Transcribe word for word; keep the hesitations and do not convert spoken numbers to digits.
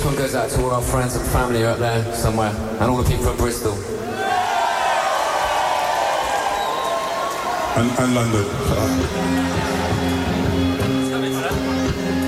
This one goes out to all our friends and family out there somewhere, and all the people from Bristol. And, and London.